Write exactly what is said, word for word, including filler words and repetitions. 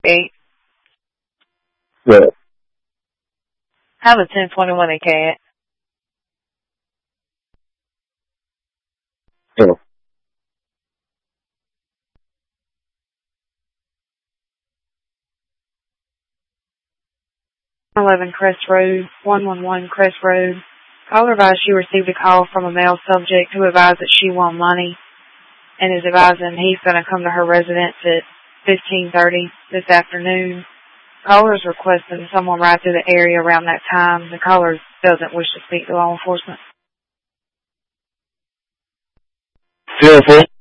Eight. Yeah. Have a ten twenty-one a cat. Yeah. eleven Crest Road, one one one Crest Road. Caller advised she received a call from a male subject who advised that she won money and is advising he's going to come to her residence at fifteen thirty this afternoon. Caller is requesting someone ride through the area around that time. The caller doesn't wish to speak to law enforcement. Fearful.